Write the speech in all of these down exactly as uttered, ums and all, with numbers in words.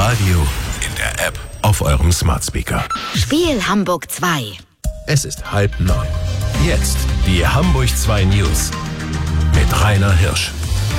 Radio, in der App, auf eurem Smart Speaker. Spiel Hamburg zwei. Es ist halb neun. Jetzt die Hamburg zwei News mit Rainer Hirsch.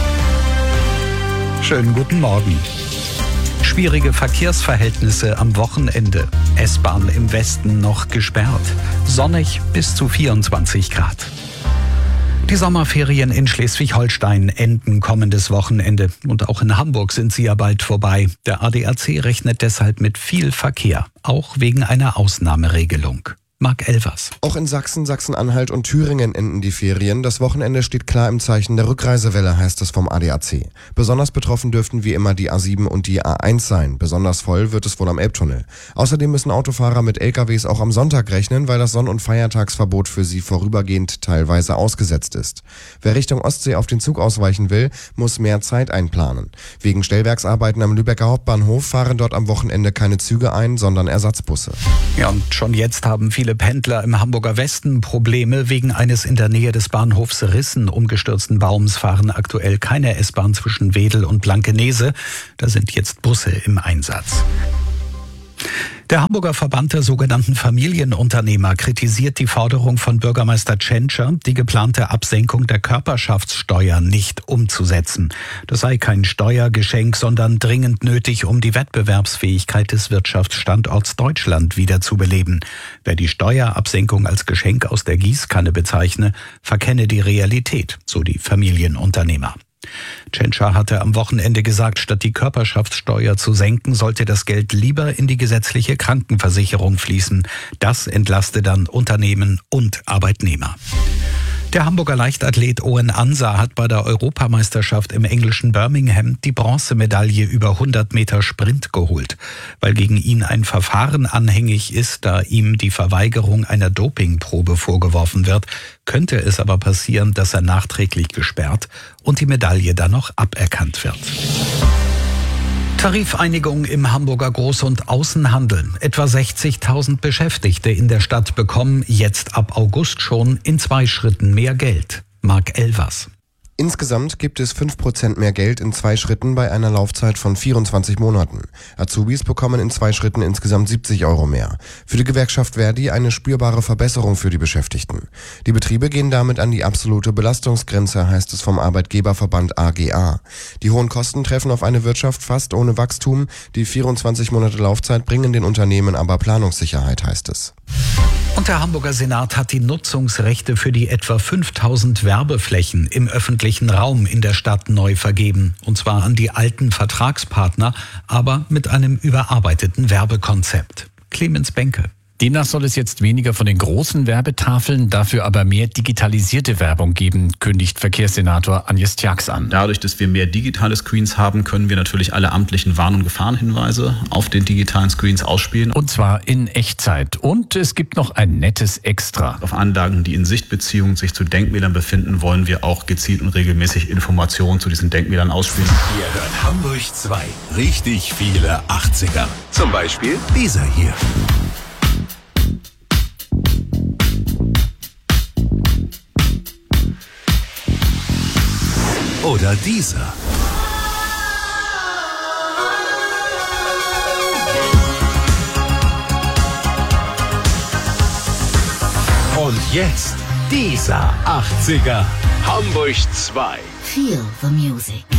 Schönen guten Morgen. Schwierige Verkehrsverhältnisse am Wochenende. S-Bahn im Westen noch gesperrt. Sonnig bis zu vierundzwanzig Grad. Die Sommerferien in Schleswig-Holstein enden kommendes Wochenende. Und auch in Hamburg sind sie ja bald vorbei. Der A D A C rechnet deshalb mit viel Verkehr, auch wegen einer Ausnahmeregelung. Marc Elvers. Auch in Sachsen, Sachsen-Anhalt und Thüringen enden die Ferien. Das Wochenende steht klar im Zeichen der Rückreisewelle, heißt es vom A D A C. Besonders betroffen dürften wie immer die A sieben und die A eins sein. Besonders voll wird es wohl am Elbtunnel. Außerdem müssen Autofahrer mit L K Ws auch am Sonntag rechnen, weil das Sonn- und Feiertagsverbot für sie vorübergehend teilweise ausgesetzt ist. Wer Richtung Ostsee auf den Zug ausweichen will, muss mehr Zeit einplanen. Wegen Stellwerksarbeiten am Lübecker Hauptbahnhof fahren dort am Wochenende keine Züge ein, sondern Ersatzbusse. Ja, und schon jetzt haben viele Viele Pendler im Hamburger Westen Probleme. Wegen eines in der Nähe des Bahnhofs Rissen umgestürzten Baums fahren aktuell keine S-Bahn zwischen Wedel und Blankenese. Da sind jetzt Busse im Einsatz. Der Hamburger Verband der sogenannten Familienunternehmer kritisiert die Forderung von Bürgermeister Tschentscher, die geplante Absenkung der Körperschaftssteuer nicht umzusetzen. Das sei kein Steuergeschenk, sondern dringend nötig, um die Wettbewerbsfähigkeit des Wirtschaftsstandorts Deutschland wiederzubeleben. Wer die Steuerabsenkung als Geschenk aus der Gießkanne bezeichne, verkenne die Realität, so die Familienunternehmer. Tschentscher hatte am Wochenende gesagt, statt die Körperschaftssteuer zu senken, sollte das Geld lieber in die gesetzliche Krankenversicherung fließen. Das entlaste dann Unternehmen und Arbeitnehmer. Der Hamburger Leichtathlet Owen Ansa hat bei der Europameisterschaft im englischen Birmingham die Bronzemedaille über hundert Meter Sprint geholt. Weil gegen ihn ein Verfahren anhängig ist, da ihm die Verweigerung einer Dopingprobe vorgeworfen wird, könnte es aber passieren, dass er nachträglich gesperrt und die Medaille dann noch aberkannt wird. Tarifeinigung im Hamburger Groß- und Außenhandel. Etwa sechzigtausend Beschäftigte in der Stadt bekommen jetzt ab August schon in zwei Schritten mehr Geld. Marc Elvers. Insgesamt gibt es fünf Prozent mehr Geld in zwei Schritten bei einer Laufzeit von vierundzwanzig Monaten. Azubis bekommen in zwei Schritten insgesamt siebzig Euro mehr. Für die Gewerkschaft Verdi eine spürbare Verbesserung für die Beschäftigten. Die Betriebe gehen damit an die absolute Belastungsgrenze, heißt es vom Arbeitgeberverband A G A. Die hohen Kosten treffen auf eine Wirtschaft fast ohne Wachstum. Die vierundzwanzig Monate Laufzeit bringen den Unternehmen aber Planungssicherheit, heißt es. Und der Hamburger Senat hat die Nutzungsrechte für die etwa fünftausend Werbeflächen im öffentlichen Raum in der Stadt neu vergeben. Und zwar an die alten Vertragspartner, aber mit einem überarbeiteten Werbekonzept. Clemens Benke. Demnach soll es jetzt weniger von den großen Werbetafeln, dafür aber mehr digitalisierte Werbung geben, kündigt Verkehrssenator Agnes Tjax an. Dadurch, dass wir mehr digitale Screens haben, können wir natürlich alle amtlichen Warn- und Gefahrenhinweise auf den digitalen Screens ausspielen. Und zwar in Echtzeit. Und es gibt noch ein nettes Extra. Auf Anlagen, die in Sichtbeziehung sich zu Denkmälern befinden, wollen wir auch gezielt und regelmäßig Informationen zu diesen Denkmälern ausspielen. Ihr hört Hamburg zwei. Richtig viele achtziger. Zum Beispiel dieser hier. Oder dieser. Und jetzt dieser achtziger. Hamburg zwei. Feel the music.